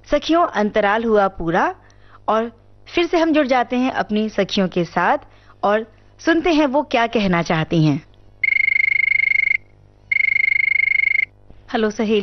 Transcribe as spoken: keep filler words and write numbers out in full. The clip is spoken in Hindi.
सखियों, अंतराल हुआ पूरा और फिर से हम जुड़ जाते हैं अपनी सखियों के साथ और सुनते हैं वो क्या कहना चाहती हैं। हेलो सहेली।